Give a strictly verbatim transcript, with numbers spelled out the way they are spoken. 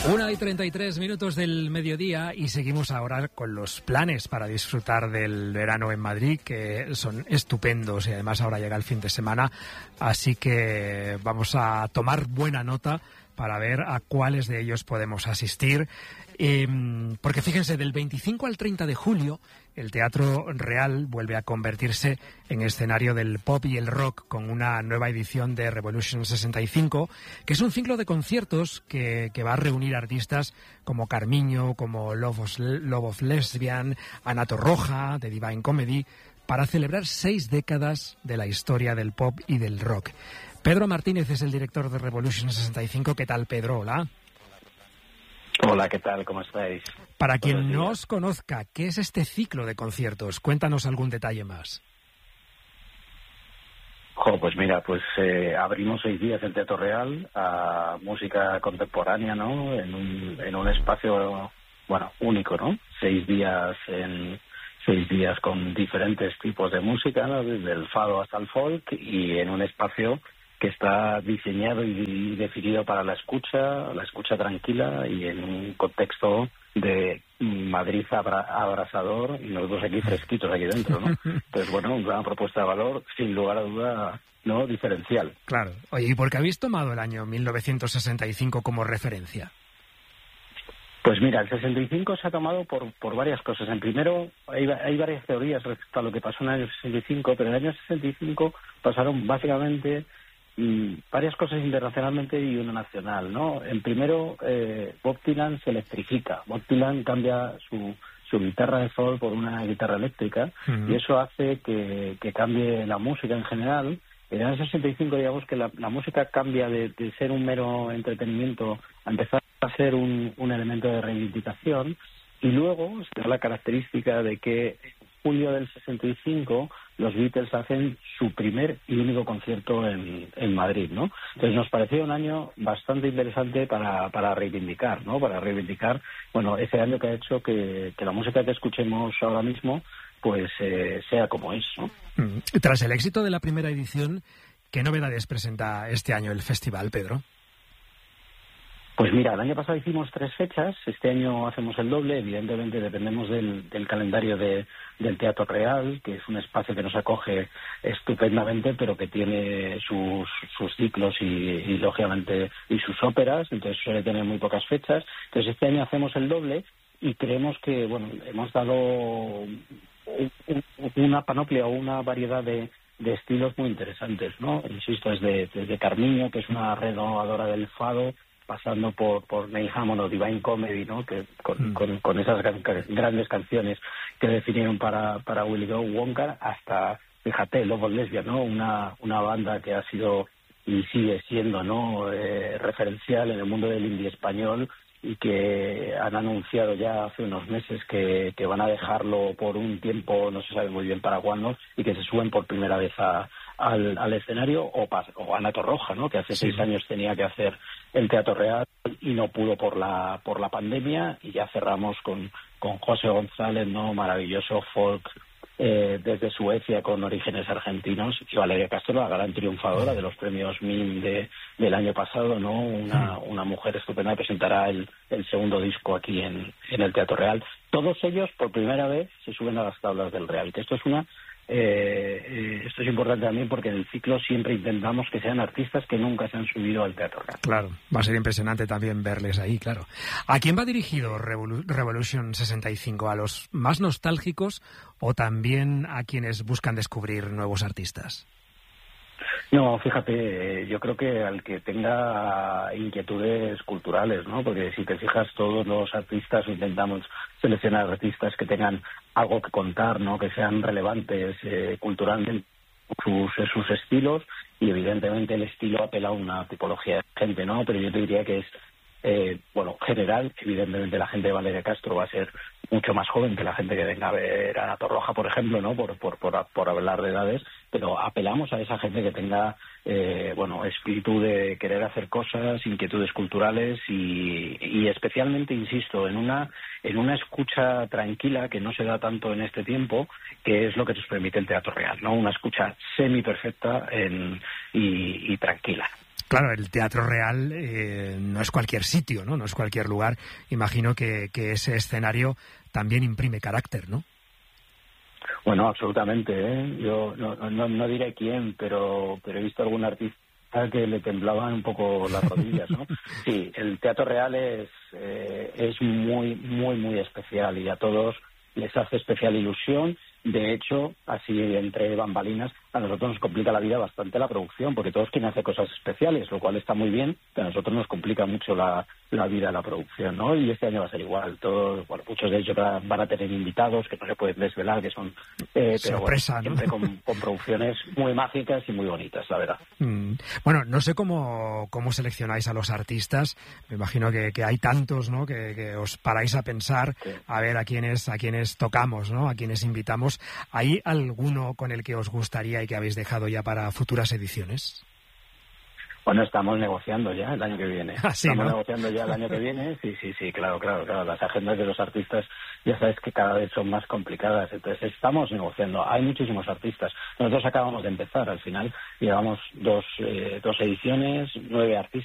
Una y treinta y tres minutos del mediodía y seguimos ahora con los planes para disfrutar del verano en Madrid, que son estupendos y además ahora llega el fin de semana, así que vamos a tomar buena nota para ver a cuáles de ellos podemos asistir. Eh, porque fíjense, del veinticinco al treinta de julio el Teatro Real vuelve a convertirse en escenario del pop y el rock con una nueva edición de Revolution sesenta y cinco, que es un ciclo de conciertos que, que va a reunir artistas como Carmiño, como Love of, Love of Lesbian, Ana Torroja, de Divine Comedy, para celebrar seis décadas de la historia del pop y del rock. Pedro Martínez es el director de Revolution sesenta y cinco. ¿Qué tal, Pedro? Hola. Hola, ¿qué tal? ¿Cómo estáis? Para quien no os conozca, ¿qué es este ciclo de conciertos? Cuéntanos algún detalle más. Jo, pues mira, pues eh, abrimos seis días el Teatro Real a música contemporánea, ¿no? En un, en un espacio, bueno, único, ¿no? Seis días en seis días con diferentes tipos de música, ¿no? Desde el fado hasta el folk, y en un espacio que está diseñado y definido para la escucha, la escucha tranquila, y en un contexto de Madrid abra, abrasador, y nosotros aquí fresquitos aquí dentro, ¿no? Entonces, bueno, una propuesta de valor, sin lugar a duda, ¿no? Diferencial. Claro. Oye, ¿y por qué habéis tomado el año mil novecientos sesenta y cinco como referencia? Pues mira, el sesenta y cinco se ha tomado por, por varias cosas. En primero, hay, hay varias teorías respecto a lo que pasó en el año sesenta y cinco, pero en el año sesenta y cinco pasaron básicamente y varias cosas internacionalmente y una nacional, ¿no? En primero, eh, Bob Dylan se electrifica. Bob Dylan cambia su, su guitarra de sol por una guitarra eléctrica, uh-huh. y eso hace que, que cambie la música en general. En el sesenta y cinco, digamos que la, la música cambia de, de ser un mero entretenimiento a empezar a ser un, un elemento de reivindicación, y luego se da la característica de que en julio del sesenta y cinco los Beatles hacen su primer y único concierto en, en Madrid, ¿no? Entonces nos pareció un año bastante interesante para, para reivindicar, ¿no? Para reivindicar, bueno, ese año que ha hecho que, que la música que escuchemos ahora mismo pues eh, sea como es, ¿no? Tras el éxito de la primera edición, ¿qué novedades presenta este año el festival, Pedro? Pues mira, el año pasado hicimos tres fechas, este año hacemos el doble. Evidentemente dependemos del, del calendario de, del Teatro Real, que es un espacio que nos acoge estupendamente, pero que tiene sus, sus ciclos y, y, lógicamente, y sus óperas, entonces suele tener muy pocas fechas. Entonces este año hacemos el doble y creemos que, bueno, hemos dado una panoplia o una variedad de, de estilos muy interesantes, ¿no? Insisto, desde, desde Carmiño, que es una renovadora del fado, pasando por por Neil Hammond o Divine Comedy, ¿no? Que con, mm. con, con esas gran, grandes canciones que definieron para para Willy Go Wonka, hasta, fíjate, Love of Lesbian, ¿no? Una una banda que ha sido y sigue siendo, ¿no? Eh, referencial en el mundo del indie español, y que han anunciado ya hace unos meses que, que van a dejarlo por un tiempo, no se sabe muy bien para cuándo, y que se suben por primera vez a, al, al escenario, o, o Ana Torroja, ¿no? Que hace sí. seis años tenía que hacer el Teatro Real y no pudo por la por la pandemia, y ya cerramos con, con José González, ¿no? Maravilloso folk eh, desde Suecia con orígenes argentinos, y Valeria Castro, la gran triunfadora de los premios M I M de, del año pasado, ¿no? Una, una mujer estupenda, presentará el, el segundo disco aquí en, en el Teatro Real. Todos ellos por primera vez se suben a las tablas del Real, que esto es una Eh, eh, esto es importante también, porque en el ciclo siempre intentamos que sean artistas que nunca se han subido al Teatro Real. Claro, va a ser impresionante también verles ahí, claro. ¿A quién va dirigido Revolu- Revolution sesenta y cinco? ¿A los más nostálgicos o también a quienes buscan descubrir nuevos artistas? No, fíjate, yo creo que al que tenga inquietudes culturales, ¿no? Porque si te fijas, todos los artistas intentamos seleccionar artistas que tengan algo que contar, ¿no? Que sean relevantes eh, culturalmente sus, sus estilos, y evidentemente el estilo apela a una tipología de gente, ¿no? Pero yo te diría que es, eh, bueno, general. Evidentemente la gente de Valeria Castro va a ser mucho más joven que la gente que venga a ver a Ana Torroja, por ejemplo, ¿no? Por, por, por, por hablar de edades, pero apelamos a esa gente que tenga, eh, bueno, espíritu de querer hacer cosas, inquietudes culturales, y, y especialmente, insisto, en una en una escucha tranquila que no se da tanto en este tiempo, que es lo que nos permite el Teatro Real, ¿no? Una escucha semi perfecta en, y, y tranquila. Claro, el Teatro Real eh, no es cualquier sitio, ¿no? No es cualquier lugar. Imagino que, que ese escenario también imprime carácter, ¿no? Bueno, absolutamente, ¿eh? Yo no, no, no diré quién, pero, pero he visto algún artista que le temblaban un poco las rodillas, ¿no? Sí, el Teatro Real es, eh, es muy, muy, muy especial y a todos les hace especial ilusión. De hecho, así entre bambalinas, a nosotros nos complica la vida bastante la producción, porque todos quieren hacer cosas especiales, lo cual está muy bien, pero a nosotros nos complica mucho la, la vida la producción, ¿no? Y este año va a ser igual. Todos, bueno, muchos de ellos van a tener invitados que no se pueden desvelar, que son, eh, pero sorpresa, bueno, ¿no? siempre con, con producciones muy mágicas y muy bonitas, la verdad. Mm. Bueno, no sé cómo, cómo seleccionáis a los artistas. Me imagino que, que hay tantos, ¿no? Que, que os paráis a pensar, sí, a ver a quiénes, a quiénes tocamos, ¿no? A quiénes invitamos. ¿Hay alguno con el que os gustaría y que habéis dejado ya para futuras ediciones? Bueno, estamos negociando ya el año que viene. ¿Ah, sí, estamos no? negociando ya el año que viene. Sí, sí, sí, claro, claro, claro. Las agendas de los artistas ya sabes que cada vez son más complicadas. Entonces estamos negociando. Hay muchísimos artistas. Nosotros acabamos de empezar. Al final llevamos dos, eh, dos ediciones, nueve artistas.